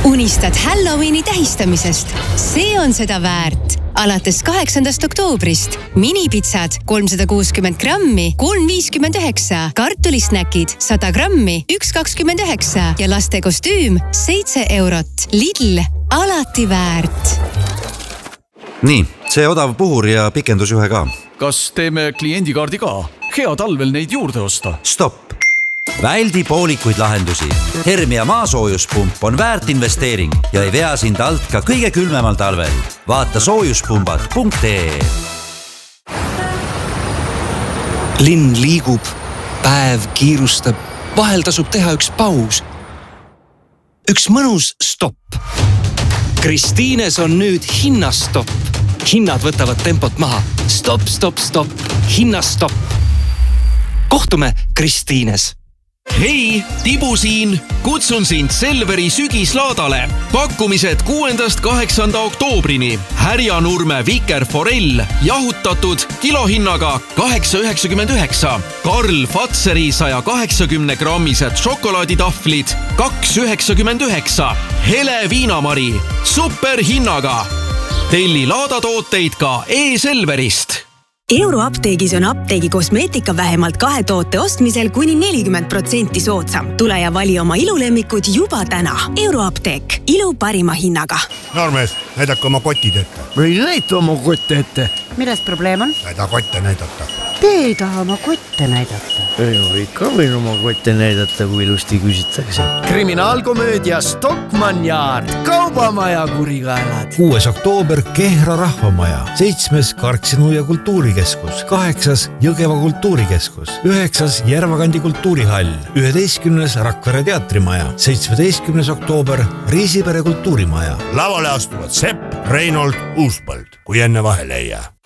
Unistad Halloweeni tähistamisest? See on seda väärt. Alates 8. oktoobrist minipitsad 360 grammi 3,59, kartulisnäkid 100 grammi 1,29 ja laste kostüüm 7 eurot. Lidl, alati väärt. Nii, see odav puhur ja pikendusjuhe ka. Kas teeme kliendikaardi ka? Hea talvel neid juurde osta. Stopp! Väldi poolikuid lahendusi. Hermia maasoojuspump on väärt investeering ja ei vea sind alt ka kõige külmemal talvel. Vaata soojuspumbad.ee. Linn liigub, päev kiirustab, vahel tasub teha üks paus. Üks mõnus stopp. Kristiines on nüüd hinnastopp. Hinnad võtavad tempot maha. Stopp, stopp, stopp. Hinnastopp. Kohtume Kristiines. Hei, Tibu siin! Kutsun sind Selveri sügislaadale. Pakkumised 6.–8. oktoobrini. Härjanurme vikerforell jahutatud kilohinnaga 8,99. Karl Fatseri 180 grammised šokolaaditahvlid 2,99. Hele viinamari superhinnaga. Telli laadatooteid ka e-Selverist. Euroapteegis on apteegi kosmeetika vähemalt 2 toote ostmisel kuni 40% soodsam. Tule ja vali oma ilulemmikud juba täna. Euroapteek. Ilu parima hinnaga. Normes, näidake oma kotid ette. Või näita oma kotte ette. Milles probleem on? Näida kotte näidata. Te ei taha oma kotte näidata. Ikka võin oma kotte näidata, kui ilusti küsitakse. Kriminaalkomöödia Stockmann Yard. Kaubamaja kurikaelad. 6. oktoober Kehra rahvamaja. 7. Karksinu ja kultuurikeskus. 8. Jõgeva kultuurikeskus. 9. Järvakandi kultuurihall. 11. Rakvere teatrimaja. 17. oktoober Riisipere kultuurimaja. Lavale astuvad Sepp, Reinold, Uuspõld, kui enne vahele ei jää.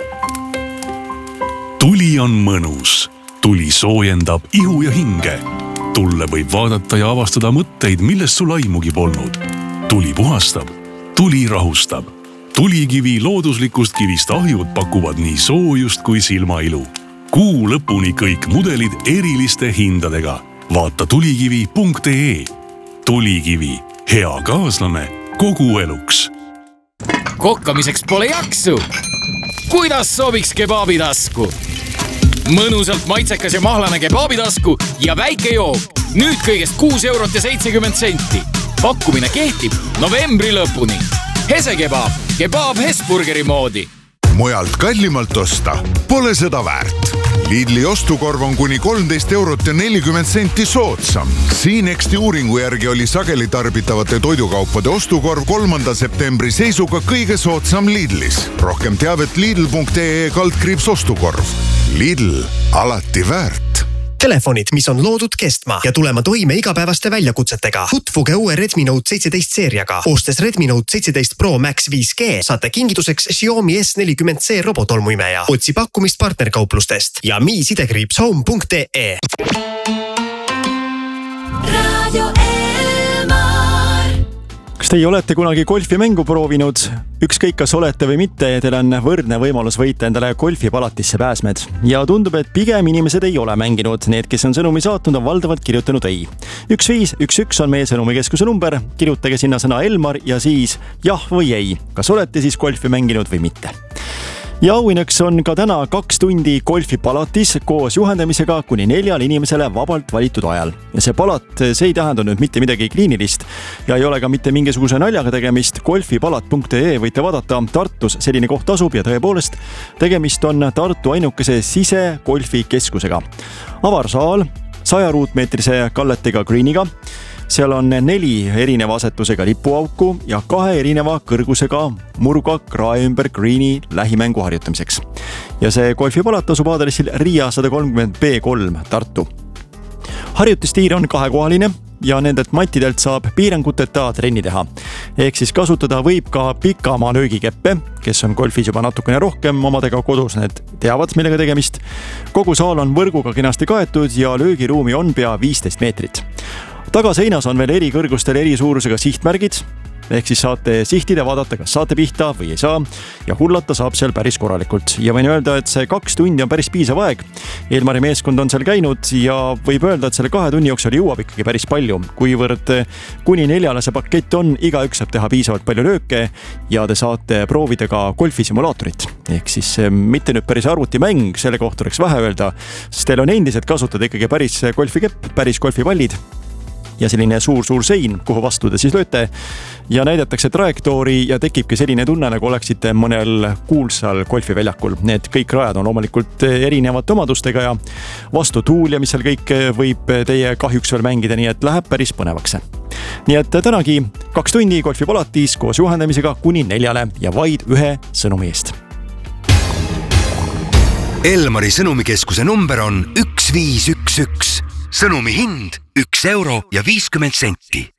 Tuli on mõnus. Tuli soojendab ihu ja hinge. Tulle võib vaadata ja avastada mõtteid, millest sul aimugi polnud. Tuli puhastab. Tuli rahustab. Tulikivi looduslikust kivist ahjud pakuvad nii soojust kui silmailu. Kuu lõpuni kõik mudelid eriliste hindadega. Vaata tulikivi.ee. Tulikivi. Hea kaaslane kogu eluks. Kokkamiseks pole jaksu. Kuidas sobiks kebaabitasku? Mõnusalt maitsekas ja mahlane kebaabitasku ja väike jook. Nüüd kõigest 6,70 €. Pakkumine kehtib novembri lõpuni. Hese kebaab. Kebaab Hesburgeri moodi. Mujalt kallimalt osta pole seda väärt. Lidli ostukorv on kuni 13,40 € soodsam. Siinexti uuringu järgi oli sageli tarbitavate toidukaupade ostukorv 3. septembri seisuga kõige soodsam Lidlis. Rohkem teavet lidl.ee/ostukorv. Lidl, alati väärt. Telefonid, mis on loodud kestma ja tulema toime igapäevaste väljakutsetega. Tutvuge uue Redmi Note 17 seeriaga. Ostes Redmi Note 17 Pro Max 5G saate kingituseks Xiaomi S40C robotolmuimeja. Otsi pakkumist partnerkauplustest ja mi-home.ee. Kas teie olete kunagi golfimängu proovinud? Ükskõik kas olete või mitte, teil on võrdne võimalus võita endale golfipalatisse pääsmed. Ja tundub, et pigem inimesed ei ole mänginud. Need, kes on sõnumi saatnud, on valdavalt kirjutanud ei. 1511 on meie sõnumikeskuse number. Kirjutage sinna sõna Elmar ja siis jah või ei. Kas olete siis golfi mänginud või mitte? Ja auhinnaks on ka täna 2 tundi golfipalatis koos juhendamisega kuni 4 inimesele vabalt valitud ajal. Ja see palat, see ei tähenda nüüd mitte midagi kliinilist ja ei ole ka mitte mingisuguse naljaga tegemist. Golfipalat.ee võite vaadata. Tartus selline koht asub ja tõepoolest tegemist on Tartu ainukese sisegolfikeskusega. Avarsaal 100 ruutmeetrise kalletega greeniga. Seal on 4 erineva asetusega lipuauku ja 2 erineva kõrgusega murga krae ümber greeni lähimängu harjutamiseks. Ja see golfipalat asub aadressil Riia 130B3 Tartu. Harjutustiir on 2-kohaline ja nendelt mattidelt saab piiranguteta trenni teha. Ehk siis kasutada võib ka pikamaa löögikeppe, kes on golfis juba natukene rohkem omadega kodus, need teavad, millega tegemist. Kogu saal on võrguga kenasti kaetud ja löögiruumi on pea 15 meetrit. Tagaseinas on veel eri kõrgustel eri suurusega sihtmärgid ehk siis saate sihtida, vaadata, kas saate pihta või ei saa ja hullata saab seal päris korralikult. Ja võin öelda, et see 2 tundi on päris piisav aeg. Elmari meeskond on seal käinud ja võib öelda, et selle 2 tunni jooksul jõuab ikkagi päris palju, kuivõrd kuni 4 see pakett on, igaüks saab teha piisavalt palju lööke ja te saate proovida ka golfisimulaatorit. Ehk siis mitte nüüd päris arvutimäng, selle kohta oleks vähe öelda, sest teil on endiselt kasutada ikkagi päris golfikepp, päris golfipallid ja selline suur sein, kuhu vastu te siis lööte ja näidatakse trajektoori ja tekibki selline tunne, nagu oleksite mõnel kuulsal golfiväljakul. Need kõik rajad on loomulikult erinevate omadustega ja vastu tuul ja mis seal kõik võib teie kahjuks veel mängida, nii et läheb päris põnevaks. Nii et tänagi 2 tundi golfipalatis koos juhendamisega kuni 4 ja vaid 1 sõnumi eest. Elmari sõnumikeskuse number on 1511. Sõnumi hind 1 euro ja 50 senti.